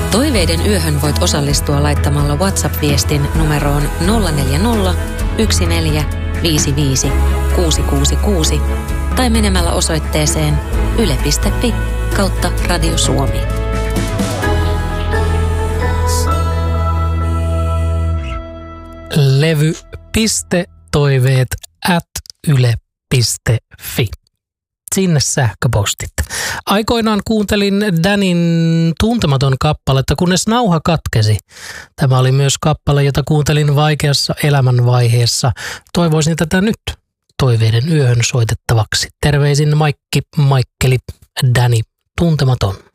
Toiveiden yöhön voit osallistua laittamalla WhatsApp-viestin numeroon 040 1455 666 tai menemällä osoitteeseen yle.fi/Radio Suomi. levy.toiveet@yle.fi. Sinne sähköpostit. Aikoinaan kuuntelin Danin Tuntematon kappaletta, kunnes nauha katkesi. Tämä oli myös kappale, jota kuuntelin vaikeassa elämänvaiheessa. Toivoisin tätä nyt Toiveiden yöhön soitettavaksi. Terveisin Maikkeli, Dani Tuntematon.